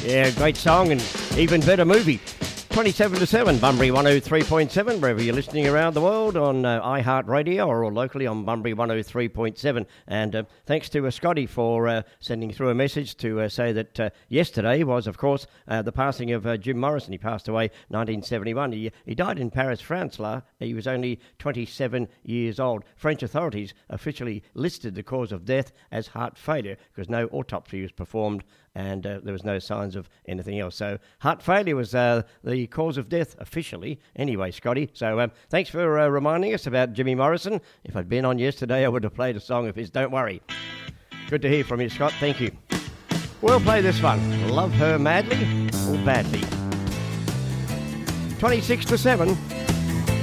Yeah, great song and even better movie. 27 to 7, Bunbury 103.7, wherever you're listening around the world on iHeartRadio or locally on Bunbury 103.7. And thanks to Scotty for sending through a message to say that yesterday was, of course, the passing of Jim Morrison. He passed away 1971. He died in Paris, France. He was only 27 years old. French authorities officially listed the cause of death as heart failure because no autopsy was performed and there was no signs of anything else. So heart failure was the cause of death officially. Anyway, Scotty, so thanks for reminding us about Jimmy Morrison. If I'd been on yesterday, I would have played a song of his. Don't worry. Good to hear from you, Scott. Thank you. We'll play this one. Love Her Madly or Badly. 26 to 7.